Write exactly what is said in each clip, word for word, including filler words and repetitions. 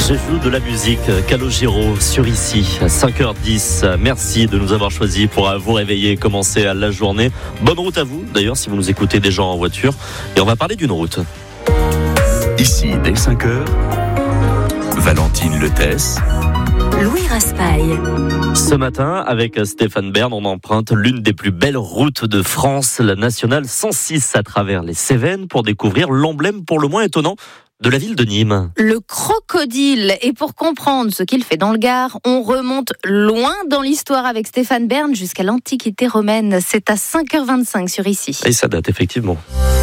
Je joue de la musique, Calogero sur ici, à cinq heures dix. Merci de nous avoir choisis pour vous réveiller et commencer la journée. Bonne route à vous, d'ailleurs, si vous nous écoutez déjà en voiture. Et on va parler d'une route. Ici, dès cinq heures, Valentine Letesse, Louis Raspail. Ce matin, avec Stéphane Bern, on emprunte l'une des plus belles routes de France, la nationale cent six, à travers les Cévennes, pour découvrir l'emblème pour le moins étonnant de la ville de Nîmes. Le crocodile. Et pour comprendre ce qu'il fait dans le Gard, on remonte loin dans l'histoire avec Stéphane Bern jusqu'à l'Antiquité romaine. C'est à cinq heures vingt-cinq sur ici. Et ça date effectivement.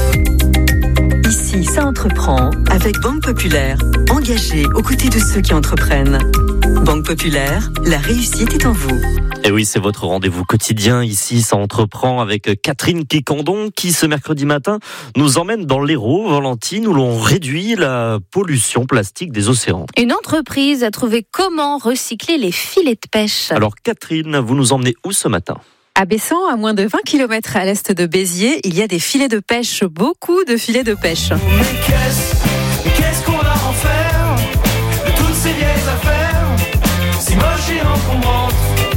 Ici, ça entreprend avec Banque Populaire, engagée aux côtés de ceux qui entreprennent. Banque Populaire, la réussite est en vous. Et oui, c'est votre rendez-vous quotidien. Ici, ça entreprend avec Catherine Quicandon qui, ce mercredi matin, nous emmène dans l'Hérault, Valentine, où l'on réduit la pollution plastique des océans. Une entreprise a trouvé comment recycler les filets de pêche. Alors, Catherine, vous nous emmenez où ce matin ? À Bessan, à moins de vingt kilomètres à l'est de Béziers, il y a des filets de pêche, beaucoup de filets de pêche. Mais qu'est-ce, qu'est-ce qu'on va en faire de toutes ces vieilles affaires, si moche et encombrante,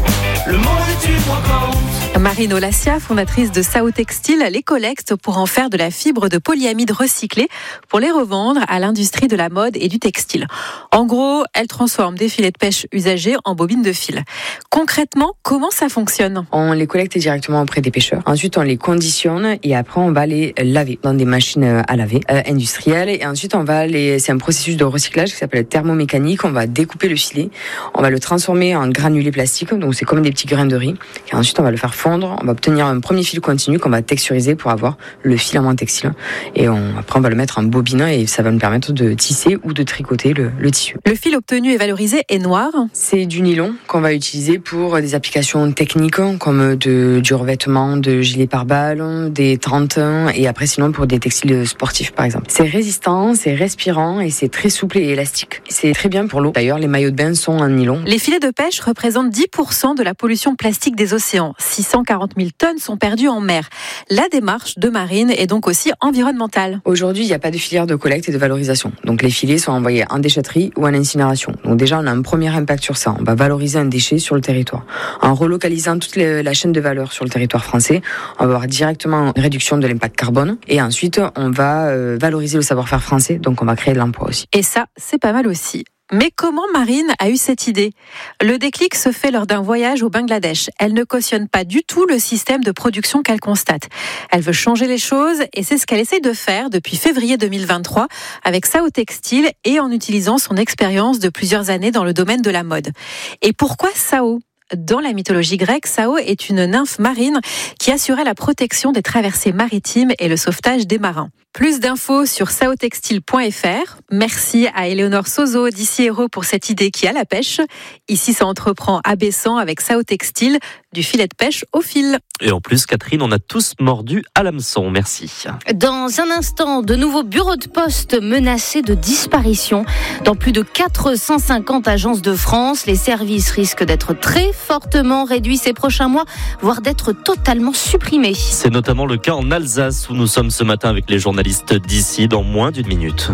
le monde est une brocante. Marine Olassia, fondatrice de Sao Textile, les collecte pour en faire de la fibre de polyamide recyclée pour les revendre à l'industrie de la mode et du textile. En gros, elle transforme des filets de pêche usagés en bobines de fil. Concrètement, comment ça fonctionne ? On les collecte directement auprès des pêcheurs. Ensuite, on les conditionne et après, on va les laver dans des machines à laver euh, industrielles. Et ensuite, on va les. C'est un processus de recyclage qui s'appelle thermomécanique. On va découper le filet, on va le transformer en granulés plastiques. Donc, c'est comme des petits grains de riz. Et ensuite, on va le faire fondre. On va obtenir un premier fil continu qu'on va texturiser pour avoir le filament textile. Et on, après, on va le mettre en bobine et ça va nous permettre de tisser ou de tricoter le, le tissu. Le fil obtenu et valorisé est noir. C'est du nylon qu'on va utiliser pour des applications techniques comme de, du revêtement de gilets pare-balles, des trente et après sinon pour des textiles sportifs par exemple. C'est résistant, c'est respirant et c'est très souple et élastique. C'est très bien pour l'eau. D'ailleurs, les maillots de bain sont en nylon. Les filets de pêche représentent dix pour cent de la pollution plastique des océans. six cent quarante mille tonnes sont perdues en mer. La démarche de Marine est donc aussi environnementale. Aujourd'hui, il n'y a pas de filière de collecte et de valorisation. Donc les filets sont envoyés en déchetterie ou en incinération. Donc déjà, on a un premier impact sur ça. On va valoriser un déchet sur le territoire. En relocalisant toute la chaîne de valeur sur le territoire français, on va avoir directement une réduction de l'impact carbone. Et ensuite, on va valoriser le savoir-faire français. Donc on va créer de l'emploi aussi. Et ça, c'est pas mal aussi. Mais comment Marine a eu cette idée ? Le déclic se fait lors d'un voyage au Bangladesh. Elle ne cautionne pas du tout le système de production qu'elle constate. Elle veut changer les choses et c'est ce qu'elle essaye de faire depuis février deux mille vingt-trois avec Sao Textile et en utilisant son expérience de plusieurs années dans le domaine de la mode. Et pourquoi Sao ? Dans la mythologie grecque, Sao est une nymphe marine qui assurait la protection des traversées maritimes et le sauvetage des marins. Plus d'infos sur sao textile point f r. Merci à Éléonore Sozo d'Ici Hérault pour cette idée qui a la pêche. Ici, ça entreprend à Bessan avec Sao Textile, du filet de pêche au fil. Et en plus, Catherine, on a tous mordu à l'hameçon. Merci. Dans un instant, de nouveaux bureaux de poste menacés de disparition. Dans plus de quatre cent cinquante agences de France, les services risquent d'être très fortement réduits ces prochains mois, voire d'être totalement supprimés. C'est notamment le cas en Alsace, où nous sommes ce matin avec les journalistes d'ici dans moins d'une minute.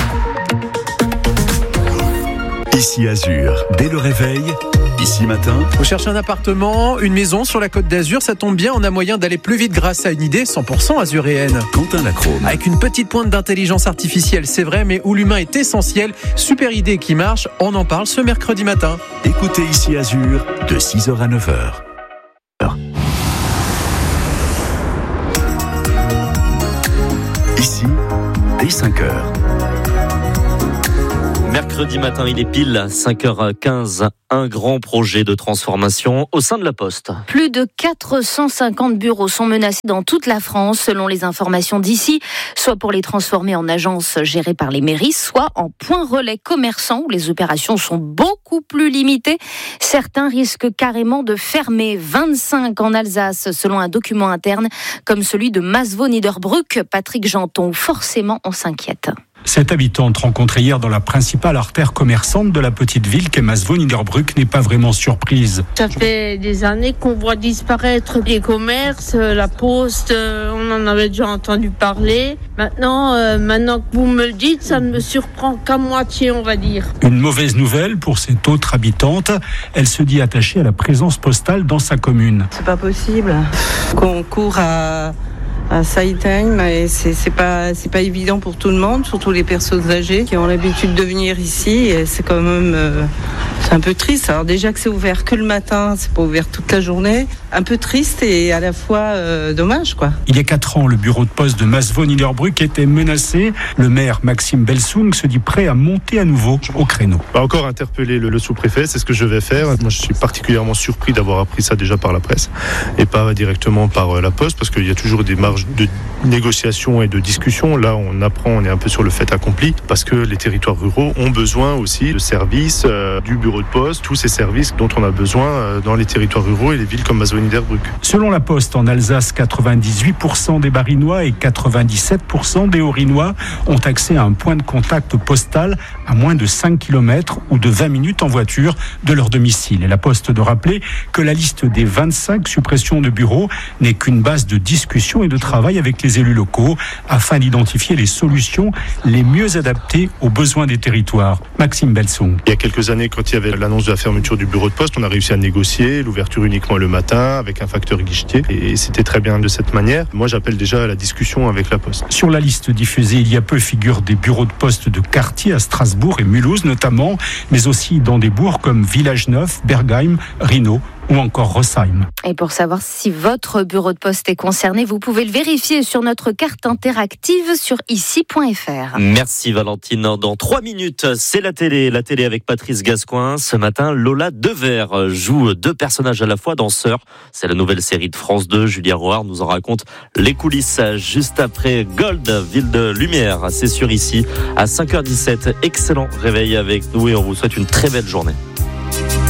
Ici Azur, dès le réveil, ici matin. Vous cherchez un appartement, une maison sur la Côte d'Azur, ça tombe bien, on a moyen d'aller plus vite grâce à une idée cent pour cent azuréenne. Quentin Lacrome. Avec une petite pointe d'intelligence artificielle, c'est vrai, mais où l'humain est essentiel. Super idée qui marche, on en parle ce mercredi matin. Écoutez Ici Azur, de six heures à neuf heures. Ici, dès cinq heures. Mercredi matin, il est pile cinq heures quinze. Un grand projet de transformation au sein de la Poste. Plus de quatre cent cinquante bureaux sont menacés dans toute la France, selon les informations d'ici, soit pour les transformer en agences gérées par les mairies, soit en points relais commerçants où les opérations sont beaucoup plus limitées. Certains risquent carrément de fermer. vingt-cinq en Alsace, selon un document interne, comme celui de Masvo Niederbrück. Patrick Janton, forcément on s'inquiète. Cette habitante rencontrée hier dans la principale artère commerçante de la petite ville qu'est Masvo-Niederbrück n'est pas vraiment surprise. Ça fait des années qu'on voit disparaître les commerces, la poste, on en avait déjà entendu parler. Maintenant, euh, maintenant que vous me le dites, ça ne me surprend qu'à moitié, on va dire. Une mauvaise nouvelle pour cette autre habitante. Elle se dit attachée à la présence postale dans sa commune. C'est pas possible qu'on court à... à Seitheim, et c'est, c'est pas c'est pas évident pour tout le monde, surtout les personnes âgées qui ont l'habitude de venir ici, et c'est quand même euh, c'est un peu triste. Alors déjà que c'est ouvert que le matin, c'est pas ouvert toute la journée, un peu triste et à la fois euh, dommage quoi. Il y a quatre ans, le bureau de poste de Masvo-Niederbrück était menacé. Le maire Maxime Belsung se dit prêt à monter à nouveau au créneau. On va encore interpeller le, le sous-préfet, c'est ce que je vais faire. Moi, je suis particulièrement surpris d'avoir appris ça déjà par la presse et pas directement par euh, la poste, parce qu'il y a toujours des marges de négociation et de discussion. Là, on apprend, on est un peu sur le fait accompli, parce que les territoires ruraux ont besoin aussi de services, euh, du bureau de poste, tous ces services dont on a besoin euh, dans les territoires ruraux et les villes comme Masvo-Niederbrück. Selon la Poste, en Alsace, quatre-vingt-dix-huit pour cent des Barinois et quatre-vingt-dix-sept pour cent des Haut-Rhinois ont accès à un point de contact postal à moins de cinq kilomètres ou de vingt minutes en voiture de leur domicile. Et la Poste de rappeler que la liste des vingt-cinq suppressions de bureaux n'est qu'une base de discussion et de travail avec les élus locaux afin d'identifier les solutions les mieux adaptées aux besoins des territoires. Maxime Belsung. Il y a quelques années, quand il y avait l'annonce de la fermeture du bureau de poste, on a réussi à négocier l'ouverture uniquement le matin avec un facteur guichetier, et c'était très bien de cette manière. Moi, j'appelle déjà à la discussion avec la Poste. Sur la liste diffusée il y a peu figurent des bureaux de poste de quartier à Strasbourg et Mulhouse notamment, mais aussi dans des bourgs comme Village-Neuf, Bergheim, Rhino ou encore Rosheim. Et pour savoir si votre bureau de poste est concerné, vous pouvez le vérifier sur notre carte interactive sur ici point f r. Merci Valentine. Dans trois minutes, c'est la télé. La télé avec Patrice Gascoin. Ce matin, Lola Devers joue deux personnages à la fois dans Sœurs. C'est la nouvelle série de France deux. Julien Roard nous en raconte les coulisses juste après Gold, Ville de Lumière. C'est sur ici à cinq heures dix-sept. Excellent réveil avec nous et on vous souhaite une très belle journée.